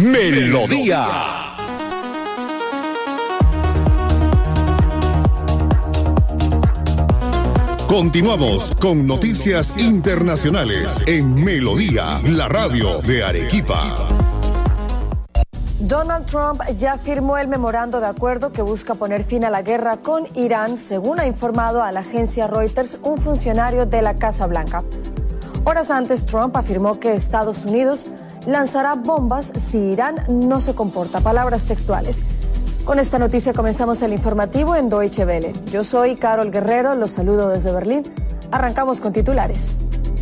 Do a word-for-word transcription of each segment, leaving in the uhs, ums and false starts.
Melodía. Continuamos con noticias internacionales en Melodía, la radio de Arequipa. Donald Trump ya firmó el memorando de acuerdo que busca poner fin a la guerra con Irán, según ha informado a la agencia Reuters un funcionario de la Casa Blanca. Horas antes, Trump afirmó que Estados Unidos lanzará bombas si Irán no se comporta. Palabras textuales. Con esta noticia comenzamos el informativo en Deutsche Welle. Yo soy Carol Guerrero, los saludo desde Berlín. Arrancamos con titulares.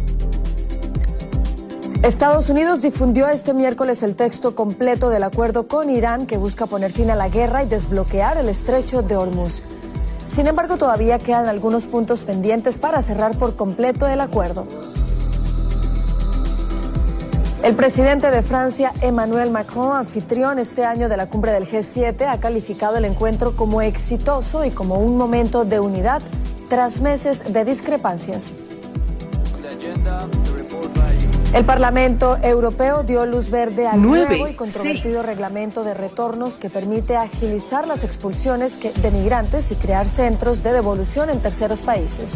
Estados Unidos difundió este miércoles el texto completo del acuerdo con Irán que busca poner fin a la guerra y desbloquear el estrecho de Hormuz. Sin embargo, todavía quedan algunos puntos pendientes para cerrar por completo el acuerdo. El presidente de Francia, Emmanuel Macron, anfitrión este año de la cumbre del G siete, ha calificado el encuentro como exitoso y como un momento de unidad tras meses de discrepancias. El Parlamento Europeo dio luz verde al nuevo y controvertido reglamento de retornos que permite agilizar las expulsiones de migrantes y crear centros de devolución en terceros países.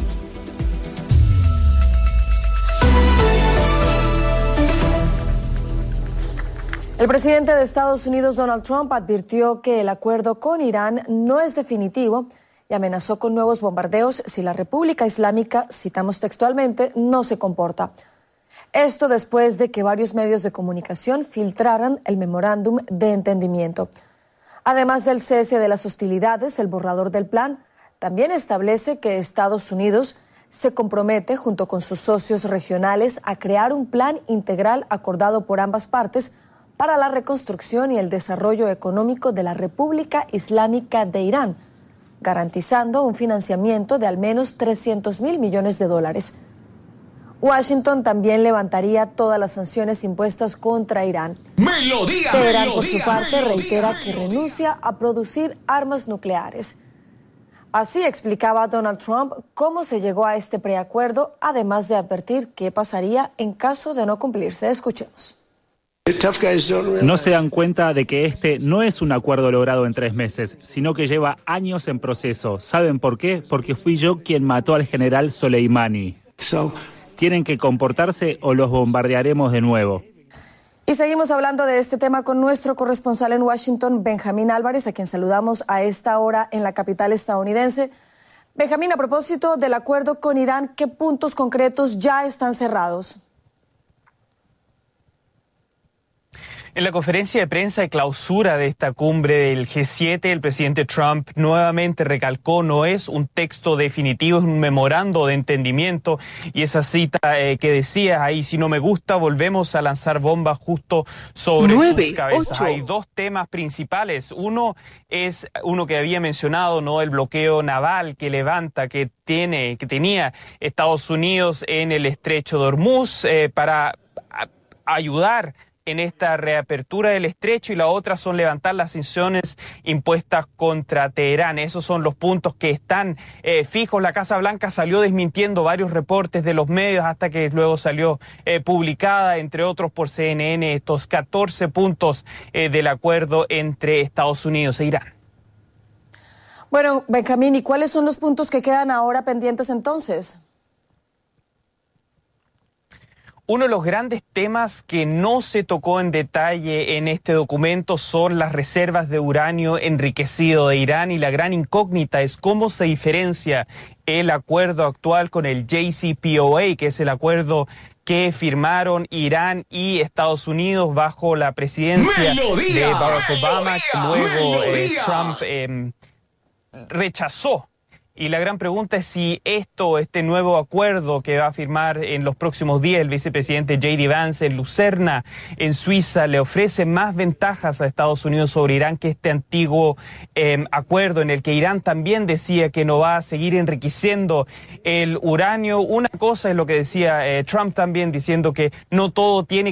El presidente de Estados Unidos, Donald Trump, advirtió que el acuerdo con Irán no es definitivo y amenazó con nuevos bombardeos si la República Islámica, citamos textualmente, no se comporta. Esto después de que varios medios de comunicación filtraran el memorándum de entendimiento. Además del cese de las hostilidades, el borrador del plan también establece que Estados Unidos se compromete, junto con sus socios regionales, a crear un plan integral acordado por ambas partes para la reconstrucción y el desarrollo económico de la República Islámica de Irán, garantizando un financiamiento de al menos trescientos mil millones de dólares. Washington también levantaría todas las sanciones impuestas contra Irán. Melodía, Teherán, por su melodía, parte, melodía, reitera melodía. que renuncia a producir armas nucleares. Así explicaba Donald Trump cómo se llegó a este preacuerdo, además de advertir qué pasaría en caso de no cumplirse. Escuchemos. No se dan cuenta de que este no es un acuerdo logrado en tres meses, sino que lleva años en proceso. ¿Saben por qué? Porque fui yo quien mató al general Soleimani. Tienen que comportarse o los bombardearemos de nuevo. Y seguimos hablando de este tema con nuestro corresponsal en Washington, Benjamín Álvarez, a quien saludamos a esta hora en la capital estadounidense. Benjamín, a propósito del acuerdo con Irán, ¿qué puntos concretos ya están cerrados? En la conferencia de prensa de clausura de esta cumbre del G siete, el presidente Trump nuevamente recalcó: no es un texto definitivo, es un memorando de entendimiento. Y esa cita eh, que decía ahí, si no me gusta, volvemos a lanzar bombas justo sobre nueve, sus cabezas. ocho. Hay dos temas principales. Uno es uno que había mencionado, ¿no? El bloqueo naval que levanta, que tiene, que tenía Estados Unidos en el estrecho de Hormuz eh, para a, ayudar en esta reapertura del estrecho, y la otra son levantar las sanciones impuestas contra Teherán. Esos son los puntos que están eh, fijos. La Casa Blanca salió desmintiendo varios reportes de los medios hasta que luego salió eh, publicada, entre otros por C N N, estos catorce puntos eh, del acuerdo entre Estados Unidos e Irán. Bueno, Benjamín, ¿y cuáles son los puntos que quedan ahora pendientes entonces? Uno de los grandes temas que no se tocó en detalle en este documento son las reservas de uranio enriquecido de Irán, y la gran incógnita es cómo se diferencia el acuerdo actual con el J C P O A, que es el acuerdo que firmaron Irán y Estados Unidos bajo la presidencia Melodía, de Barack Obama, que luego eh, melodía. Trump eh, rechazó. Y la gran pregunta es si esto, este nuevo acuerdo que va a firmar en los próximos días el vicepresidente J D Vance en Lucerna, en Suiza, le ofrece más ventajas a Estados Unidos sobre Irán que este antiguo eh, acuerdo en el que Irán también decía que no va a seguir enriqueciendo el uranio. Una cosa es lo que decía eh, Trump también, diciendo que no todo tiene